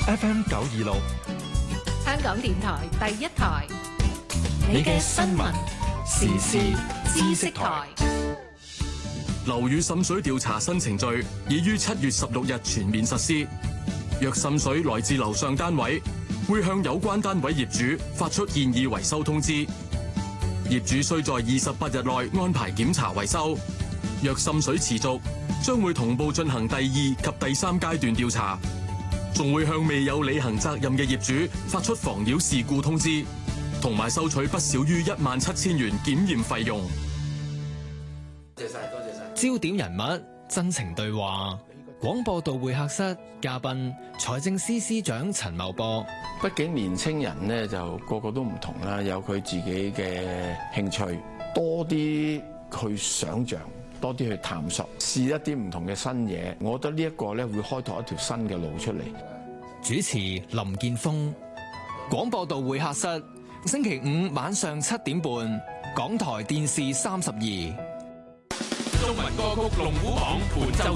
FM 926， 香港電台第一台，你嘅新聞時事知識台。 樓宇滲水調查新程序已於7月16日全面實施。若滲水來自樓上單位，會向有關單位業主發出建議維修通知。業主須在28日內安排檢查維修。若滲水持續，將會同步進行第2及第3階段調查，仲會向未有履行責任嘅業主發出妨擾事故通知，同埋收取不少於17000元檢驗費用。 多謝晒。 焦點人物真情對話，廣播道會客室嘉賓財政司司長陳茂波。 畢竟年青人呢就個個都唔同啦，有佢自己嘅興趣，多啲去想像，多啲去探索，試一啲唔同嘅新嘢。我覺得呢一個咧會開拓一條新嘅路出嚟。 主持林健鋒，廣播道會客室，星期5晚上7點半，港台電視32。 中文歌曲龍虎榜本周